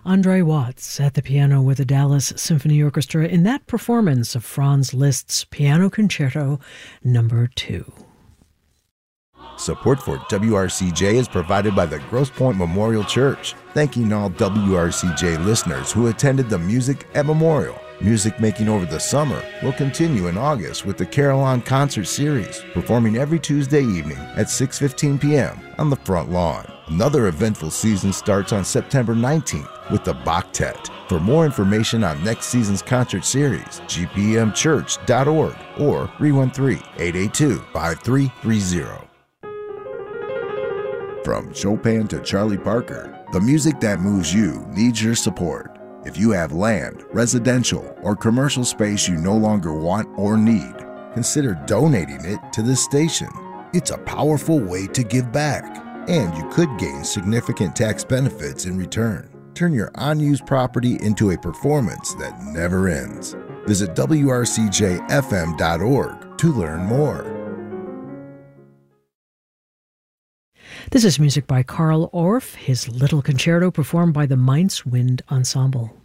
Andre Watts at the piano with the Dallas Symphony Orchestra in that performance of Franz Liszt's Piano Concerto No. 2. Support for WRCJ is provided by the Grosse Pointe Memorial Church, thanking all WRCJ listeners who attended the Music at Memorial. Music making over the summer will continue in August with the Carillon Concert Series, performing every Tuesday evening at 6:15 p.m. on the front lawn. Another eventful season starts on September 19th with the Bachtet. For more information on next season's concert series, gpmchurch.org or 313-882-5330. From Chopin to Charlie Parker, the music that moves you needs your support. If you have land, residential, or commercial space you no longer want or need, consider donating it to this station. It's a powerful way to give back, and you could gain significant tax benefits in return. Turn your unused property into a performance that never ends. Visit WRCJFM.org to learn more. This is music by Carl Orff, his Little Concerto performed by the Mainz Wind Ensemble.